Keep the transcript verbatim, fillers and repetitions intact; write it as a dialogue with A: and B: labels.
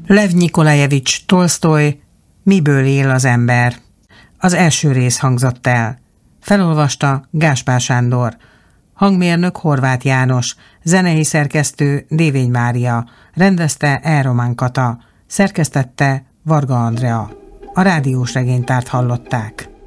A: Lev Nikolajevics Tolsztoj, Miből él az ember? Az első rész hangzott el. Felolvasta Gáspár Sándor. Hangmérnök Horváth János, zenei szerkesztő Dévény Mária, rendezte E. Román Kata, szerkesztette Varga Andrea. A rádiós regénytárt hallották.